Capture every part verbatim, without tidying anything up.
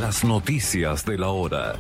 Las noticias de la hora.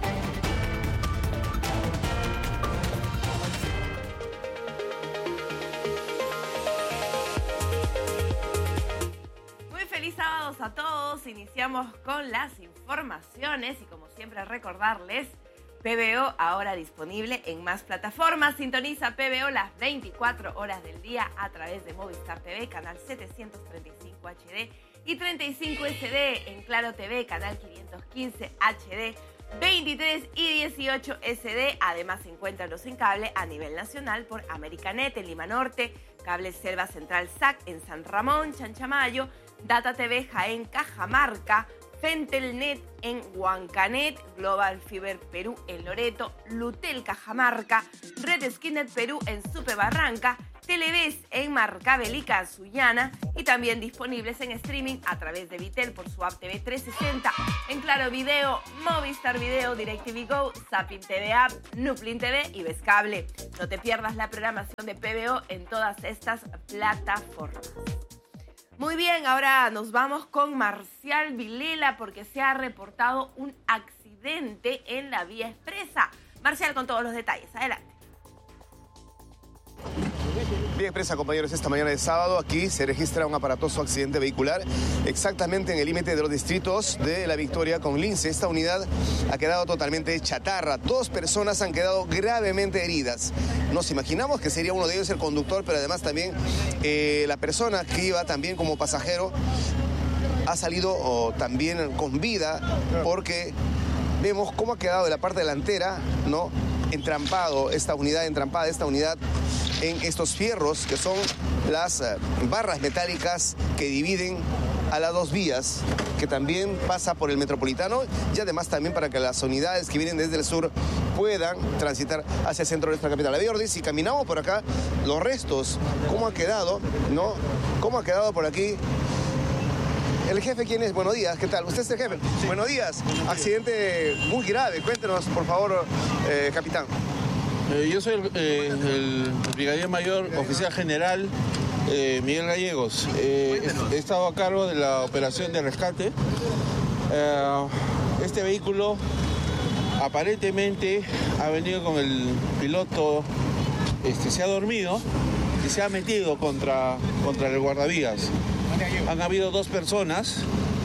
Muy feliz sábado a todos. Iniciamos con las informaciones y como siempre recordarles, P B O ahora disponible en más plataformas. Sintoniza P B O las veinticuatro horas del día a través de Movistar T V, canal setecientos treinta y cinco H D y treinta y cinco S D, en Claro T V, canal quinientos quince H D, veintitrés y dieciocho S D. Además, encuéntralos en cable a nivel nacional por Americanet en Lima Norte, Cable Selva Central S A C en San Ramón, Chanchamayo, Data T V Jaén, Cajamarca, Fentelnet en Huancanet, Global Fiber Perú en Loreto, Lutel Cajamarca, Red Skinnet Perú en Supe Barranca, Televes en Marcabelica, Sullana, y también disponibles en streaming a través de Vitel por su app T V trescientos sesenta, en Claro Video, Movistar Video, DirecTV Go, Zapping T V App, Nuplin T V y Vescable. No te pierdas la programación de P B O en todas estas plataformas. Muy bien, ahora nos vamos con Marcial Vilela porque se ha reportado un accidente en la vía expresa. Marcial con todos los detalles, adelante. Bien, expresa, compañeros, esta mañana de sábado aquí se registra un aparatoso accidente vehicular exactamente en el límite de los distritos de La Victoria con Lince. Esta unidad ha quedado totalmente chatarra. Dos personas han quedado gravemente heridas. Nos imaginamos que sería uno de ellos el conductor, pero además también eh, la persona que iba también como pasajero ha salido oh, también con vida, porque vemos cómo ha quedado de la parte delantera, ¿no?, entrampado, esta unidad entrampada, esta unidad en estos fierros que son las uh, barras metálicas que dividen a las dos vías, que también pasa por el metropolitano, y además también para que las unidades que vienen desde el sur puedan transitar hacia el centro de nuestra capital. Y si caminamos por acá, los restos, cómo ha quedado, ¿no? ¿Cómo ha quedado por aquí? ¿El jefe quién es? Buenos días, ¿qué tal? ¿Usted es el jefe? Sí. Buenos días. Accidente muy grave. Cuéntenos, por favor, eh, capitán. Eh, yo soy el, eh, el brigadier mayor, oficial general eh, Miguel Gallegos. Eh, he estado a cargo de la operación de rescate. Eh, este vehículo aparentemente ha venido con el piloto, este, se ha dormido y se ha metido contra, contra el guardavías. Han habido dos personas,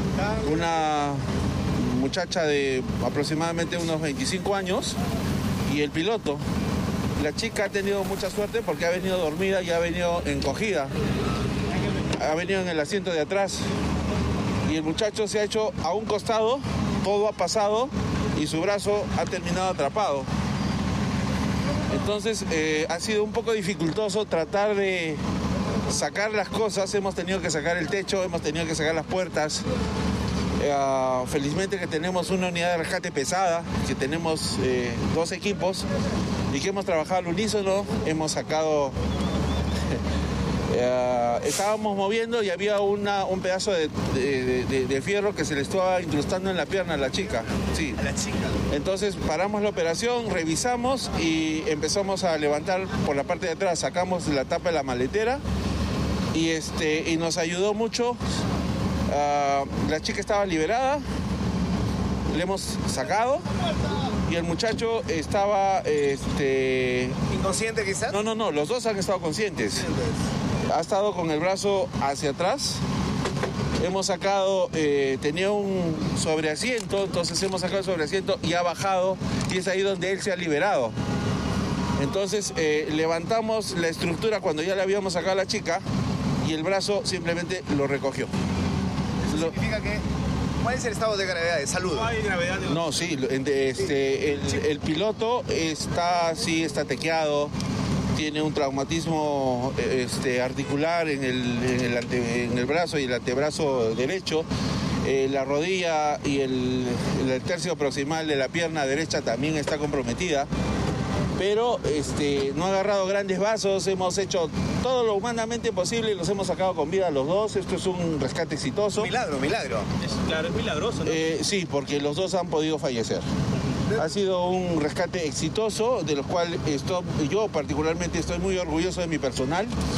una muchacha de aproximadamente unos veinticinco años y el piloto. La chica ha tenido mucha suerte porque ha venido dormida y ha venido encogida. Ha venido en el asiento de atrás y el muchacho se ha hecho a un costado, todo ha pasado y su brazo ha terminado atrapado. Entonces eh, ha sido un poco dificultoso tratar de sacar las cosas. Hemos tenido que sacar el techo, hemos tenido que sacar las puertas. Uh, felizmente que tenemos una unidad de rescate pesada, que tenemos eh, dos equipos y que hemos trabajado al unísono. Hemos sacado, uh, estábamos moviendo y había una, un pedazo de, de, de, de fierro que se le estaba incrustando en la pierna a la chica. Sí. A la chica. Entonces paramos la operación, revisamos y empezamos a levantar por la parte de atrás. Sacamos la tapa de la maletera y, este, y nos ayudó mucho. Uh, la chica estaba liberada, le hemos sacado y el muchacho estaba... Este... ¿Inconsciente quizás? No, no, no, los dos han estado conscientes. Ha estado con el brazo hacia atrás. Hemos sacado, eh, tenía un sobreasiento, entonces hemos sacado el sobreasiento y ha bajado y es ahí donde él se ha liberado. Entonces eh, levantamos la estructura cuando ya le habíamos sacado a la chica y el brazo simplemente lo recogió. ¿Significa que cuál es el estado de gravedad, de salud? No hay gravedad. De... No, sí, este, el, el piloto está, sí, está tequeado, tiene un traumatismo este, articular en el, en, el ante, en el brazo y el antebrazo derecho. Eh, la rodilla y el, el tercio proximal de la pierna derecha también está comprometida. Pero este, no ha agarrado grandes vasos, hemos hecho todo lo humanamente posible y los hemos sacado con vida a los dos. Esto es un rescate exitoso. Milagro, milagro. Es, claro, es milagroso, ¿no? Eh, sí, porque los dos han podido fallecer. Ha sido un rescate exitoso, de los cuales estoy, yo particularmente estoy muy orgulloso de mi personal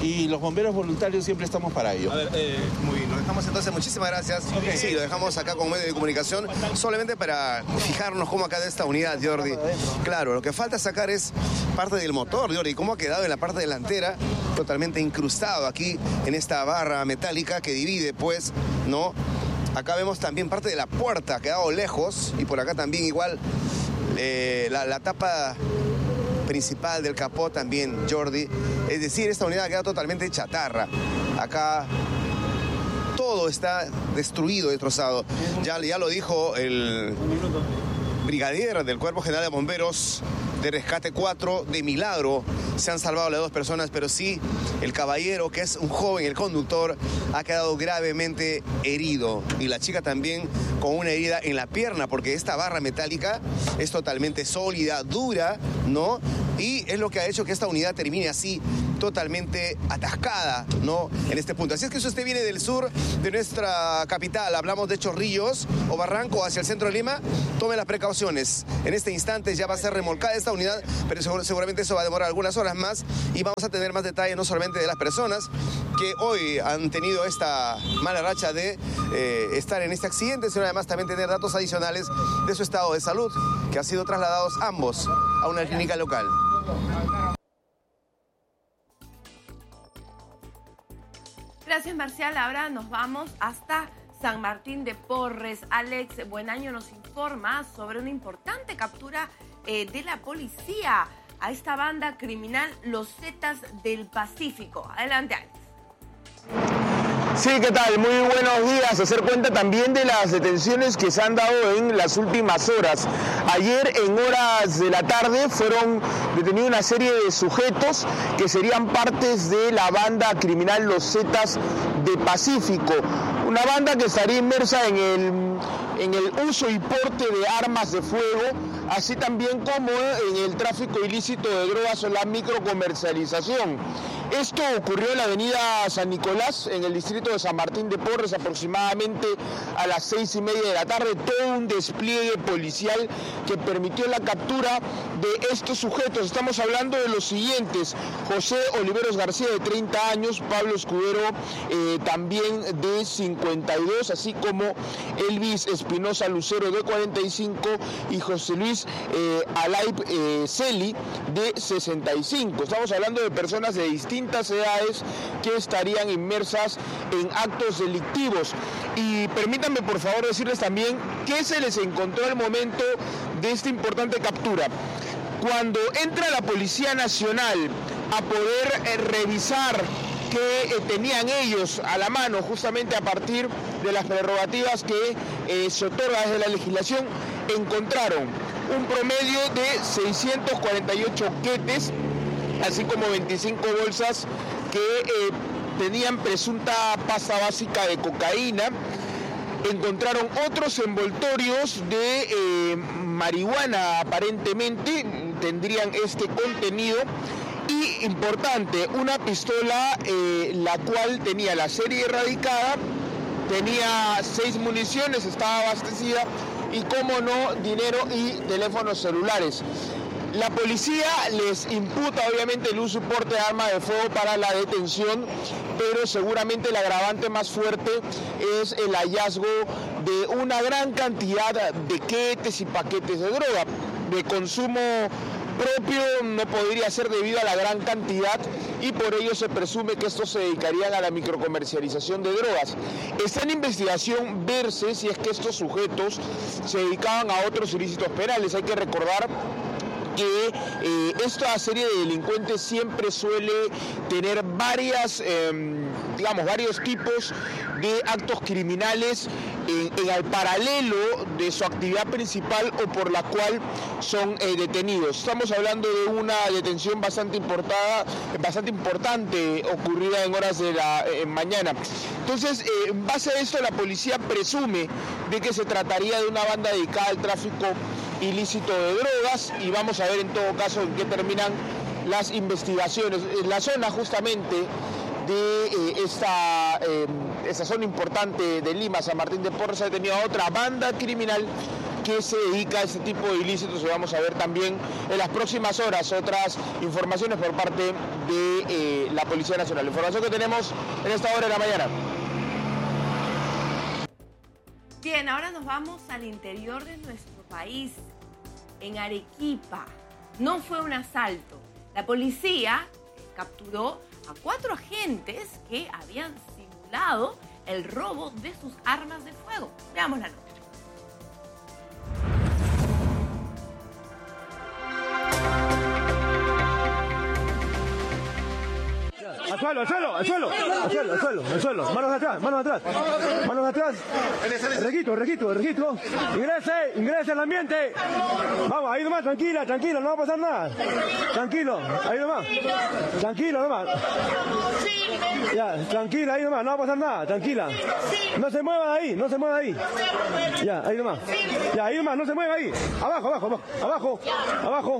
y los bomberos voluntarios siempre estamos para ello. A ver, eh, Muy bien, lo dejamos entonces, muchísimas gracias. Okay. Sí, lo dejamos acá con medio de comunicación, solamente para fijarnos cómo ha quedado esta unidad, Jordi. Claro, lo que falta sacar es parte del motor, Jordi, cómo ha quedado en la parte delantera, totalmente incrustado aquí en esta barra metálica que divide, pues, ¿no? Acá vemos también parte de la puerta, ha quedado lejos, y por acá también igual eh, la, la tapa principal del capó también, Jordi. Es decir, esta unidad ha quedado totalmente chatarra. Acá todo está destruido, destrozado. Ya, ya lo dijo el brigadier del Cuerpo General de Bomberos de Rescate cuatro, de milagro se han salvado las dos personas, pero sí el caballero, que es un joven, el conductor, ha quedado gravemente herido, y la chica también con una herida en la pierna, porque esta barra metálica es totalmente sólida, dura, ¿no? Y es lo que ha hecho que esta unidad termine así, totalmente atascada, ¿no? En este punto. Así es que si usted viene del sur de nuestra capital, hablamos de Chorrillos o Barranco hacia el centro de Lima, tome las precauciones. En este instante ya va a ser remolcada esta unidad, pero seguramente eso va a demorar algunas horas más, y vamos a tener más detalles no solamente de las personas que hoy han tenido esta mala racha de eh, estar en este accidente, sino además también tener datos adicionales de su estado de salud, que han sido trasladados ambos a una clínica local. Gracias, Marcial. Ahora nos vamos hasta San Martín de Porres. Alex Buenaño nos informa sobre una importante captura eh, de la policía a esta banda criminal, los Zetas del Pacífico. Adelante, Alex. Sí, ¿qué tal? Muy buenos días. Hacer cuenta también de las detenciones que se han dado en las últimas horas. Ayer, en horas de la tarde, fueron detenidos una serie de sujetos que serían partes de la banda criminal Los Zetas de Pacífico. Una banda que estaría inmersa en el, en el uso y porte de armas de fuego, así también como en el tráfico ilícito de drogas o la microcomercialización. Esto ocurrió en la avenida San Nicolás, en el distrito de San Martín de Porres, aproximadamente a las seis y media de la tarde. Todo un despliegue policial que permitió la captura de estos sujetos. Estamos hablando de los siguientes: José Oliveros García, de treinta años, Pablo Escudero, eh, también de cincuenta y dos, así como Elvis Espinosa Lucero, de cuarenta y cinco, y José Luis eh, Alaip eh, Celi, de sesenta y cinco. Estamos hablando de personas de distintas edades que estarían inmersas en actos delictivos. Y permítanme por favor decirles también qué se les encontró al momento de esta importante captura. Cuando entra la Policía Nacional a poder eh, revisar que eh, tenían ellos a la mano, justamente a partir de las prerrogativas que eh, se otorga desde la legislación, encontraron un promedio de seiscientos cuarenta y ocho quetes, así como veinticinco bolsas que eh, tenían presunta pasta básica de cocaína. Encontraron otros envoltorios de eh, marihuana, aparentemente tendrían este contenido. Y importante, una pistola eh, la cual tenía la serie erradicada, tenía seis municiones, estaba abastecida, y como no, dinero y teléfonos celulares. La policía les imputa obviamente el uso y porte de arma de fuego para la detención, pero seguramente el agravante más fuerte es el hallazgo de una gran cantidad de quetes y paquetes de droga. De consumo propio no podría ser debido a la gran cantidad, y por ello se presume que estos se dedicarían a la microcomercialización de drogas. Está en investigación verse si es que estos sujetos se dedicaban a otros ilícitos penales. Hay que recordar que eh, esta serie de delincuentes siempre suele tener varias, eh, digamos, varios tipos de actos criminales en, en el paralelo de su actividad principal o por la cual son eh, detenidos. Estamos hablando de una detención bastante importada, bastante importante, ocurrida en horas de la eh, mañana. Entonces, eh, en base a esto, la policía presume de que se trataría de una banda dedicada al tráfico ilícito de drogas, y vamos a ver en todo caso en qué terminan las investigaciones. En la zona justamente de eh, esta, eh, esta zona importante de Lima, San Martín de Porres, ha detenido a otra banda criminal qué se dedica a este tipo de ilícitos y vamos a ver también en las próximas horas otras informaciones por parte de eh, la Policía Nacional. La información que tenemos en esta hora de la mañana. Bien, ahora nos vamos al interior de nuestro país, en Arequipa. No fue un asalto. La policía capturó a cuatro agentes que habían simulado el robo de sus armas de fuego. Veamos la nota. Al suelo, al suelo, al suelo, al suelo, al suelo, al suelo, manos atrás, manos atrás, manos atrás, registro, registro, registro, ingrese, ingrese al ambiente, vamos, ahí nomás, tranquila, tranquila, no va a pasar nada, tranquilo, ahí nomás, tranquilo nomás, ya, tranquila, ahí nomás, no va a pasar nada, tranquila, no se mueva de ahí, no se mueva de ahí, ya, ahí nomás, ya, ahí nomás, no se mueva ahí, abajo, abajo, abajo, abajo, abajo,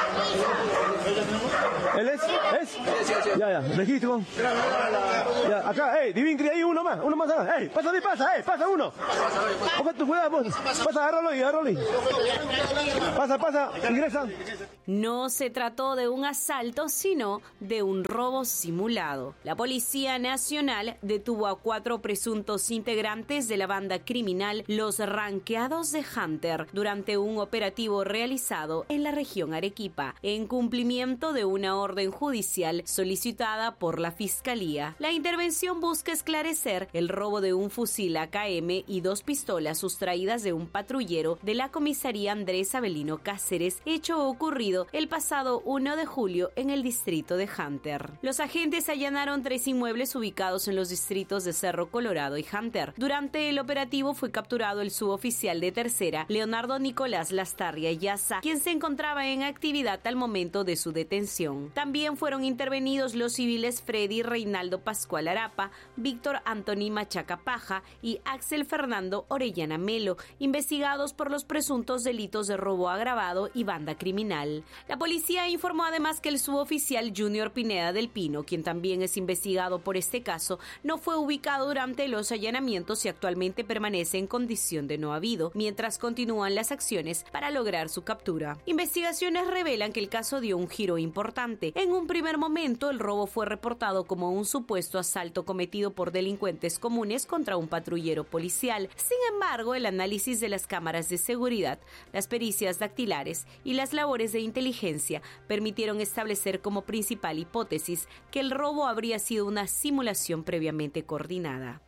él es, es, ya, ya, registro. Ya, acá, ey, Divincri, ahí uno más, uno más, ey, pasa, pasa, ey, pasa uno. Ojo, tu cuidado, pasa, agárralo y agárralo y. Pasa, pasa, ingresa. No se trató de un asalto, sino de un robo simulado. La Policía Nacional detuvo a cuatro presuntos integrantes de la banda criminal Los Ranqueados de Hunter durante un operativo realizado en la región Arequipa, en cumplimiento de una orden judicial solicitada por la Fiscalía. La intervención busca esclarecer el robo de un fusil A K M y dos pistolas sustraídas de un patrullero de la comisaría Andrés Avelino Cáceres, hecho ocurrido el pasado uno de julio en el distrito de Hunter. Los agentes allanaron tres inmuebles ubicados en los distritos de Cerro Colorado y Hunter. Durante el operativo fue capturado el suboficial de tercera, Leonardo Nicolás Lastarria Yaza, quien se encontraba en actividad al momento de su detención. También fueron intervenidos los civiles Freddy Reinaldo Pascual Arapa, Víctor Antoni Machaca Paja y Axel Fernando Orellana Melo, investigados por los presuntos delitos de robo agravado y banda criminal. La policía informó además que el suboficial Junior Pineda del Pino, quien también es investigado por este caso, no fue ubicado durante los allanamientos y actualmente permanece en condición de no habido, mientras continúan las acciones para lograr su captura. Investigaciones revelan que el caso dio un giro importante. En un primer momento, el robo fue reportado como un supuesto asalto cometido por delincuentes comunes contra un patrullero policial. Sin embargo, el análisis de las cámaras de seguridad, las pericias dactilares y las labores de inteligencia permitieron establecer como principal hipótesis que el robo habría sido una simulación previamente coordinada.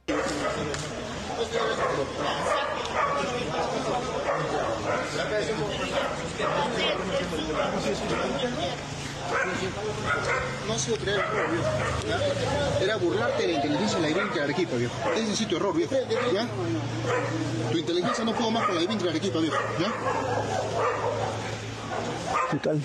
No ha sido crear error, viejo. ¿Ya? Era burlarte de la inteligencia de la Divincri de Arequipa, viejo. Ese es el sitio error, viejo. ¿Ya? Tu inteligencia no pudo más con la Divincri de Arequipa, viejo. ¿Ya? Total.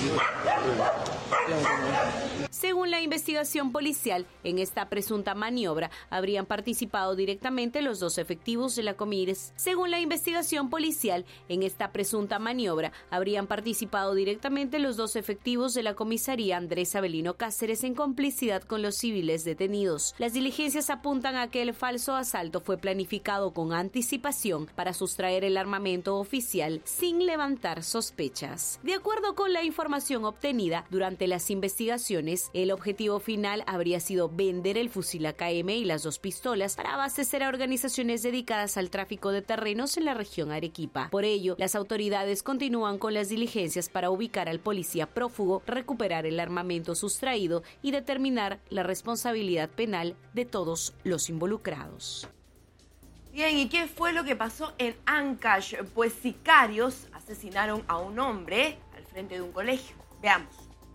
Según la investigación policial, en esta presunta maniobra habrían participado directamente los dos efectivos de la Comires. Según la investigación policial, en esta presunta maniobra habrían participado directamente los dos efectivos de la comisaría Andrés Avelino Cáceres en complicidad con los civiles detenidos. Las diligencias apuntan a que el falso asalto fue planificado con anticipación para sustraer el armamento oficial sin levantar sospechas. De acuerdo con la información obtenida durante las investigaciones, el objetivo final habría sido vender el fusil A K M y las dos pistolas para abastecer a organizaciones dedicadas al tráfico de terrenos en la región Arequipa. Por ello, las autoridades continúan con las diligencias para ubicar al policía prófugo, recuperar el armamento sustraído y determinar la responsabilidad penal de todos los involucrados. Bien, ¿y qué fue lo que pasó en Ancash? Pues sicarios asesinaron a un hombre al frente de un colegio. Veamos.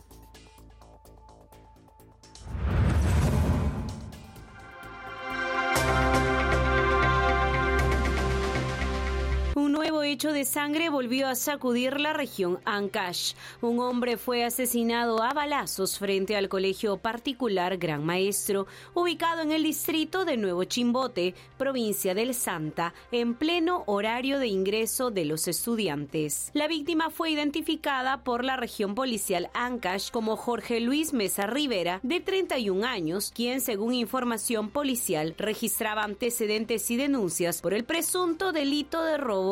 Un nuevo hecho de sangre volvió a sacudir la región Ancash. Un hombre fue asesinado a balazos frente al colegio particular Gran Maestro, ubicado en el distrito de Nuevo Chimbote, provincia del Santa, en pleno horario de ingreso de los estudiantes. La víctima fue identificada por la región policial Ancash como Jorge Luis Mesa Rivera, de treinta y un años, quien, según información policial, registraba antecedentes y denuncias por el presunto delito de robo agravado.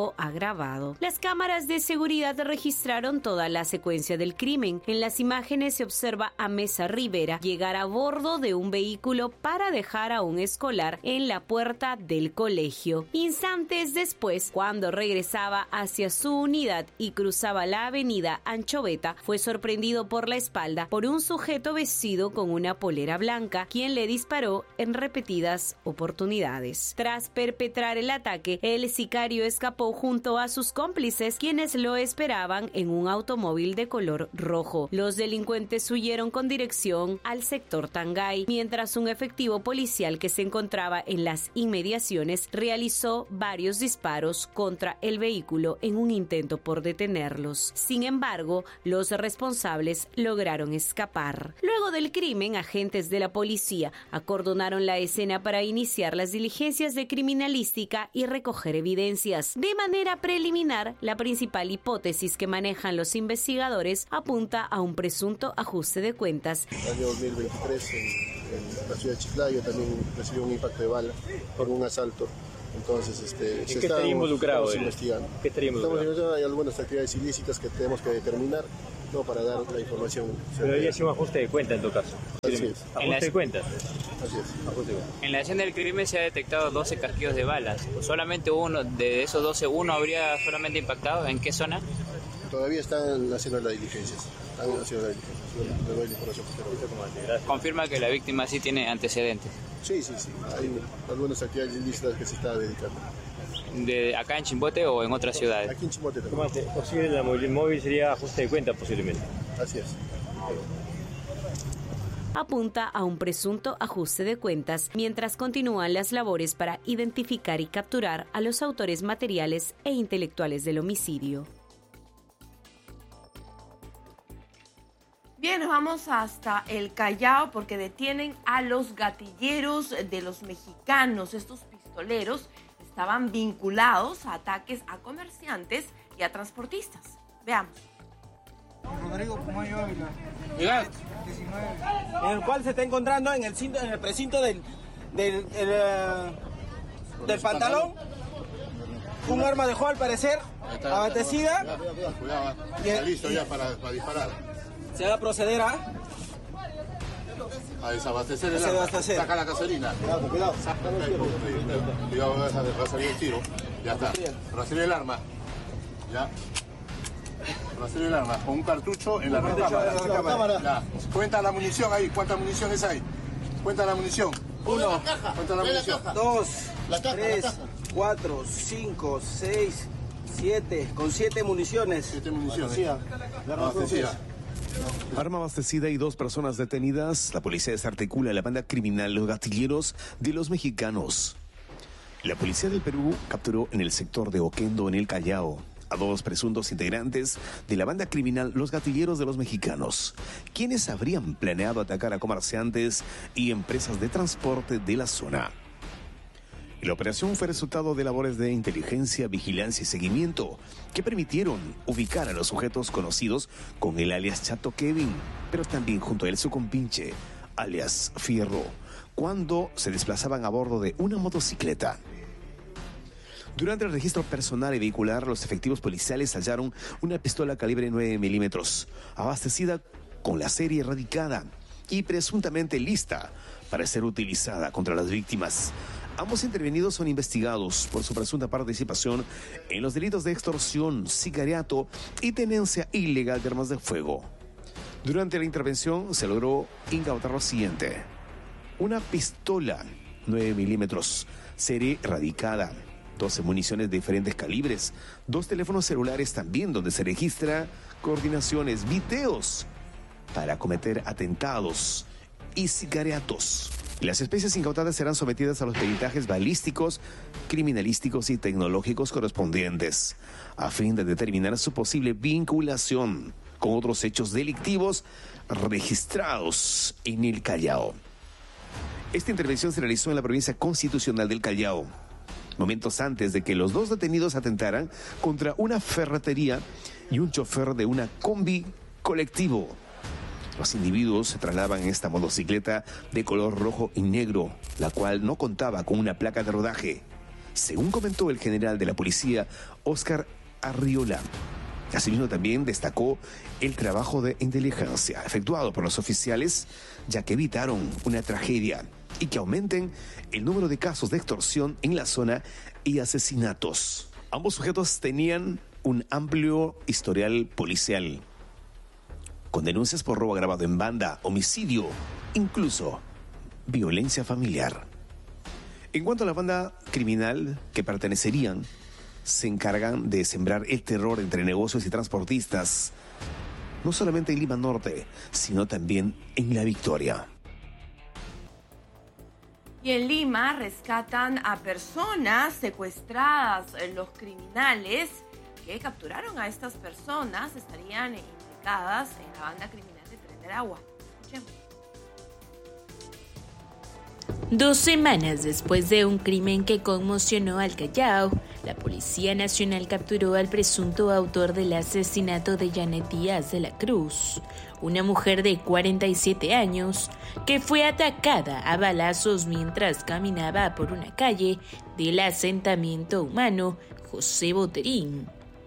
grabado. Las cámaras de seguridad registraron toda la secuencia del crimen. En las imágenes se observa a Mesa Rivera llegar a bordo de un vehículo para dejar a un escolar en la puerta del colegio. Instantes después, cuando regresaba hacia su unidad y cruzaba la avenida Anchoveta, fue sorprendido por la espalda por un sujeto vestido con una polera blanca, quien le disparó en repetidas oportunidades. Tras perpetrar el ataque, el sicario escapó junto a sus cómplices, quienes lo esperaban en un automóvil de color rojo. Los delincuentes huyeron con dirección al sector Tangay, mientras un efectivo policial que se encontraba en las inmediaciones realizó varios disparos contra el vehículo en un intento por detenerlos. Sin embargo, los responsables lograron escapar. Luego del crimen, agentes de la policía acordonaron la escena para iniciar las diligencias de criminalística y recoger evidencias. De manera preliminar, la principal hipótesis que manejan los investigadores apunta a un presunto ajuste de cuentas. En el año dos mil veintitrés, en, en la ciudad de Chiclayo, también recibió un impacto de bala por un asalto. Entonces, este, ¿En se qué está estaría involucrado? investigando. ¿Qué estaría involucrado? Estamos, hay algunas actividades ilícitas que tenemos que determinar, no, para dar la información. Pero debería ser un ajuste de cuenta en tu caso. Así es. Ajuste de cuentas. Así es. Ajuste de cuentas. En la escena del crimen se ha detectado doce casquillos de balas. Solamente uno, de esos doce, uno habría solamente impactado. ¿En qué zona? Todavía están haciendo las diligencias. Están haciendo las diligencias. Le doy la información posterior. Confirma que la víctima sí tiene antecedentes. Sí, sí, sí. Hay algunas actividades ilícitas que se está dedicando. ¿De acá en Chimbote o en otras ciudades? Aquí en Chimbote también. Posible la móvil, móvil sería ajuste de cuenta posiblemente. Así es. Apunta a un presunto ajuste de cuentas mientras continúan las labores para identificar y capturar a los autores materiales e intelectuales del homicidio. Bien, nos vamos hasta el Callao porque detienen a los gatilleros de los mexicanos. Estos pistoleros estaban vinculados a ataques a comerciantes y a transportistas. Veamos. Rodrigo Pumayo Ávila. Llegaste. diecinueve. En el cual se está encontrando en el, cinto, en el precinto del, del, el, uh, del pantalón un arma de juego al parecer abastecida. Cuidado, cuidado. Está listo ya para, para disparar. Se va a proceder a a desabastecer el arma. Saca la gasolina. Cuidado, cuidado. Cuidado, deja de salir el tiro. Ya está. Rastrear el arma. Ya. Rastrear el arma. Con un cartucho en la recámara. Ya. Cuenta la munición ahí. ¿Cuántas municiones hay? Cuenta la munición. Uno. Cuenta la munición. Dos. Tres. Cuatro. Cinco. Seis. Siete. Con siete municiones. Siete municiones. Abastecida. Arma abastecida y dos personas detenidas. La policía desarticula la banda criminal Los Gatilleros de los Mexicanos. La policía del Perú capturó en el sector de Oquendo, en el Callao, a dos presuntos integrantes de la banda criminal Los Gatilleros de los Mexicanos, quienes habrían planeado atacar a comerciantes y empresas de transporte de la zona. La operación fue resultado de labores de inteligencia, vigilancia y seguimiento que permitieron ubicar a los sujetos conocidos con el alias Chato Kevin, pero también junto a él su compinche, alias Fierro, cuando se desplazaban a bordo de una motocicleta. Durante el registro personal y vehicular, los efectivos policiales hallaron una pistola calibre nueve milímetros, abastecida con la serie erradicada y presuntamente lista para ser utilizada contra las víctimas. Ambos intervenidos son investigados por su presunta participación en los delitos de extorsión, sicariato y tenencia ilegal de armas de fuego. Durante la intervención se logró incautar lo siguiente: una pistola nueve milímetros, serie erradicada, doce municiones de diferentes calibres, dos teléfonos celulares también donde se registra coordinaciones, videos para cometer atentados y sicariatos. Las especies incautadas serán sometidas a los peritajes balísticos, criminalísticos y tecnológicos correspondientes, a fin de determinar su posible vinculación con otros hechos delictivos registrados en el Callao. Esta intervención se realizó en la provincia constitucional del Callao, momentos antes de que los dos detenidos atentaran contra una ferretería y un chofer de una combi colectivo. Los individuos se trasladaban en esta motocicleta de color rojo y negro, la cual no contaba con una placa de rodaje. Según comentó el general de la policía, Óscar Arriola. Asimismo, también destacó el trabajo de inteligencia efectuado por los oficiales, ya que evitaron una tragedia y que aumenten el número de casos de extorsión en la zona y asesinatos. Ambos sujetos tenían un amplio historial policial, con denuncias por robo agravado en banda, homicidio, incluso violencia familiar. En cuanto a la banda criminal que pertenecerían, se encargan de sembrar el terror entre negocios y transportistas, no solamente en Lima Norte, sino también en La Victoria. Y en Lima rescatan a personas secuestradas. Los criminales que capturaron a estas personas estarían implicadas en la banda criminal de Tren del Agua. Escuchemos. Dos semanas después de un crimen que conmocionó al Callao, la Policía Nacional capturó al presunto autor del asesinato de Janet Díaz de la Cruz, una mujer de cuarenta y siete años que fue atacada a balazos mientras caminaba por una calle del asentamiento humano José Boterín.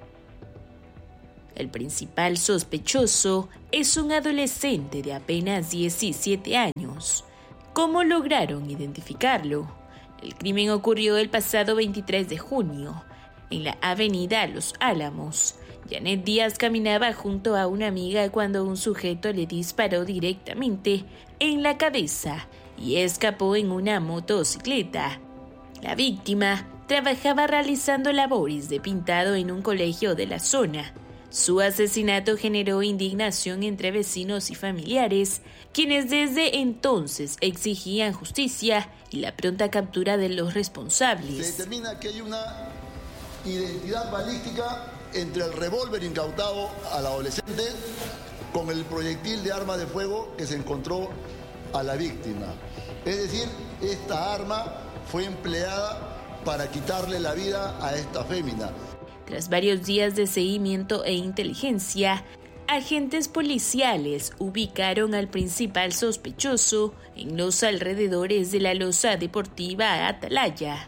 El principal sospechoso es un adolescente de apenas diecisiete años. ¿Cómo lograron identificarlo? El crimen ocurrió el pasado veintitrés de junio, en la avenida Los Álamos. Janet Díaz caminaba junto a una amiga cuando un sujeto le disparó directamente en la cabeza y escapó en una motocicleta. La víctima trabajaba realizando labores de pintado en un colegio de la zona. Su asesinato generó indignación entre vecinos y familiares, quienes desde entonces exigían justicia y la pronta captura de los responsables. Se determina que hay una identidad balística entre el revólver incautado al adolescente con el proyectil de arma de fuego que se encontró a la víctima. Es decir, esta arma fue empleada para quitarle la vida a esta fémina. Tras varios días de seguimiento e inteligencia, agentes policiales ubicaron al principal sospechoso en los alrededores de la losa deportiva Atalaya.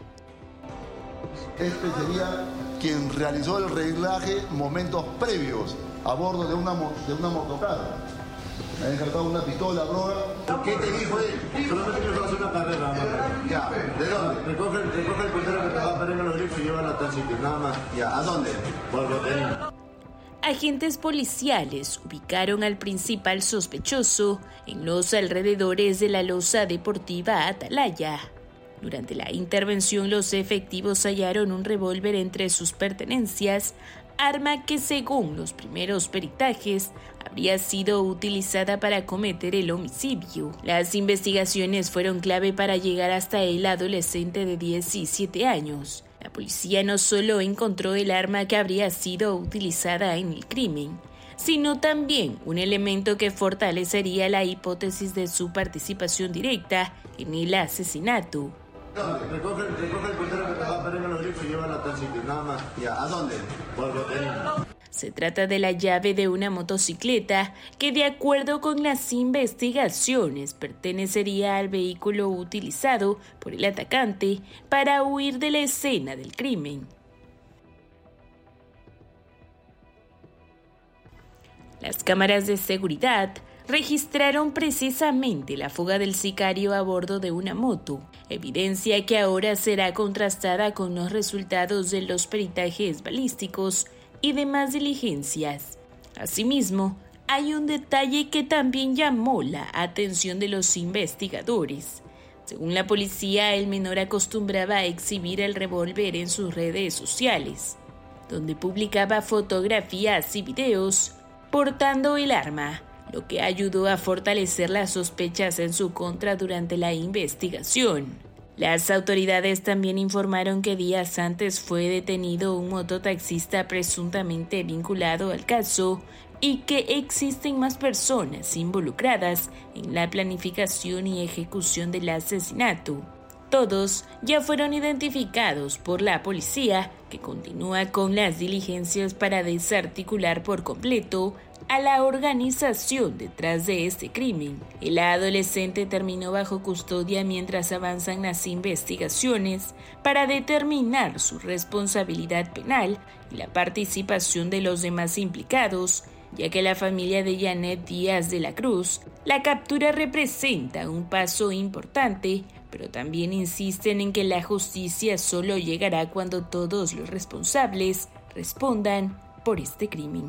Este sería quien realizó el reglaje momentos previos a bordo de una, de una motocarga. Me ha encargado una pistola, droga. ¿Qué te dijo él? Solamente quiero hacer una carrera, mamá. Ya, ¿de dónde? Recoge, recoge el puntero que trabaja en los grifos y lleva a tal sitio, nada más. Ya, ¿a dónde? Por Boterín. Agentes policiales ubicaron al principal sospechoso en los alrededores de la losa deportiva Atalaya. Durante la intervención, los efectivos hallaron un revólver entre sus pertenencias, arma que según los primeros peritajes habría sido utilizada para cometer el homicidio. Las investigaciones fueron clave para llegar hasta el adolescente de diecisiete años. La policía no solo encontró el arma que habría sido utilizada en el crimen, sino también un elemento que fortalecería la hipótesis de su participación directa en el asesinato. Recoge, recoge el puntero que trabaja en los grifos y lleva a tal sitio, nada más. Ya, ¿a dónde? Por Boterín. Se trata de la llave de una motocicleta que, de acuerdo con las investigaciones, pertenecería al vehículo utilizado por el atacante para huir de la escena del crimen. Las cámaras de seguridad registraron precisamente la fuga del sicario a bordo de una moto, evidencia que ahora será contrastada con los resultados de los peritajes balísticos y demás diligencias. Asimismo, hay un detalle que también llamó la atención de los investigadores. Según la policía, el menor acostumbraba a exhibir el revólver en sus redes sociales, donde publicaba fotografías y videos portando el arma, lo que ayudó a fortalecer las sospechas en su contra durante la investigación. Las autoridades también informaron que días antes fue detenido un mototaxista presuntamente vinculado al caso y que existen más personas involucradas en la planificación y ejecución del asesinato. Todos ya fueron identificados por la policía, que continúa con las diligencias para desarticular por completo a la organización detrás de este crimen. El adolescente terminó bajo custodia mientras avanzan las investigaciones para determinar su responsabilidad penal y la participación de los demás implicados, ya que la familia de Janet Díaz de la Cruz, la captura representa un paso importante, pero también insisten en que la justicia solo llegará cuando todos los responsables respondan por este crimen.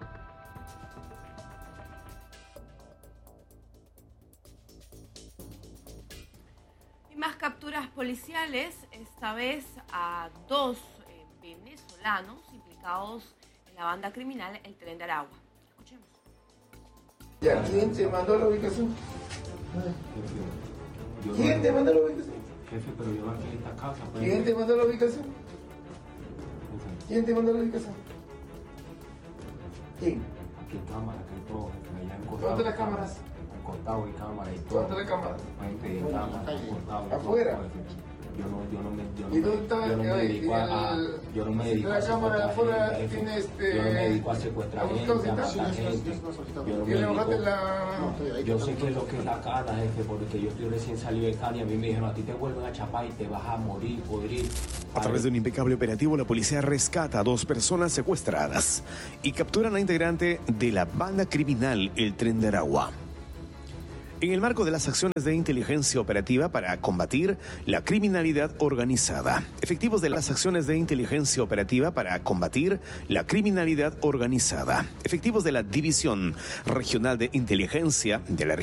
Y más capturas policiales, esta vez a dos eh, venezolanos implicados en la banda criminal El Tren de Aragua. Escuchemos. ¿Ya quién te mandó la ubicación? ¿Quién te mandó la ubicación? Jefe, pero yo aquí en esta casa. Pues. ¿Quién te mandó la ubicación? ¿Quién te mandó la ubicación? ¿Quién? Aquí en cámara, aquí en todo. Allá en ¿Dónde están las cámaras? En cortado, en cámara y todo. ¿Dónde están las cámaras? En cámara, en cortado. ¿Afuera? Yo no, yo no me, yo no ¿Y dónde está? yo no me dedico a, yo no me dedico a la cámara de afuera gente, tiene este. Yo no me dedico a secuestrar gente, a matar gente. Yo no me dedico. La... Yo sé qué es lo que es la cara, jefe, porque yo estoy recién salido de Cali. A mí me dijeron, a ti te vuelven a chapar y te vas a morir, podrir. A través de un impecable operativo, la policía rescata a dos personas secuestradas y capturan a integrante de la banda criminal El Tren de Aragua. En el marco de las acciones de inteligencia operativa para combatir la criminalidad organizada. Efectivos de las acciones de inteligencia operativa para combatir la criminalidad organizada. Efectivos de la División Regional de Inteligencia de la